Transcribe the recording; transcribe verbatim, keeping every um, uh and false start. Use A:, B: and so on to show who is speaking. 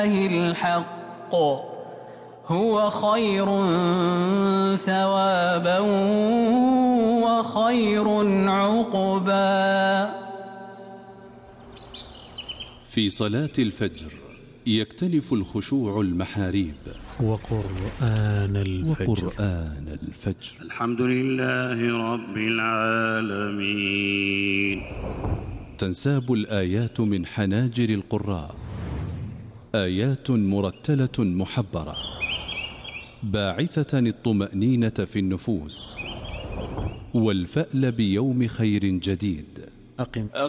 A: الحق هو خير ثوابا وخير عقبا.
B: في صلاة الفجر يكتنف الخشوع المحاريب.
C: وقرآن الفجر,
B: وقرآن الفجر.
D: الحمد لله رب العالمين.
B: تنساب الآيات من حناجر القراء، آيات مرتلة محبرة باعثة الطمأنينة في النفوس والفأل بيوم خير جديد.
E: أقم